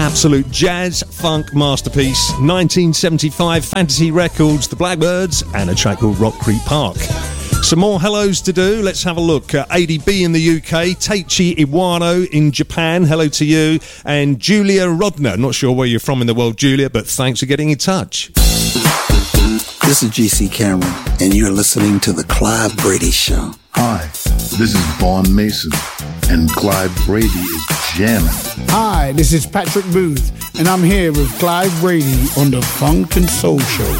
Absolute jazz funk masterpiece. 1975, Fantasy Records, The Blackbirds, and a track called Rock Creek Park. Some more hellos to do. Let's have a look. ADB in the UK, Teichi Iwano in Japan, hello to you, and Julia Rodner. Not sure where you're from in the world, Julia, but thanks for getting in touch. This is GC Cameron, and you're listening to The Clive Brady Show. Hi, this is Vaughn Mason, and Clive Brady is jamming. Hi, this is Patrick Booth, and I'm here with Clive Brady on the Funk and Soul Show.